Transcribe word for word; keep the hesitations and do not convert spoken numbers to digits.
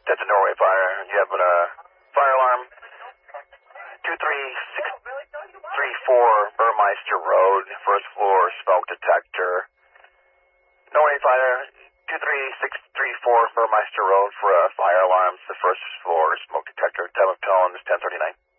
That's a Norway fire. You have a fire alarm. two three six three four Burmeister Road, first floor smoke detector. Norway fire. two three six three four Burmeister Road for a fire alarm. It's the first floor smoke detector. Time of tone is ten thirty-nine.